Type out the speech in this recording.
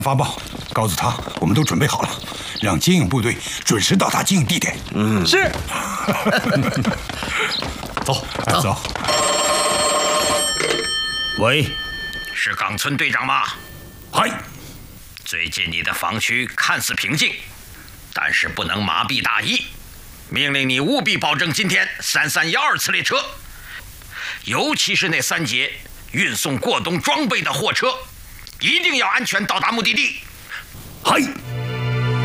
发报，告诉他我们都准备好了，让接应部队准时到达接应地点。 是。 走。 喂， 是冈村队长吗？ 嗨。 最近你的防区看似平静，但是不能麻痹大意。命令你务必保证今天3312次列车，尤其是那3节运送过冬装备的货车，一定要安全到达目的地。 嗨。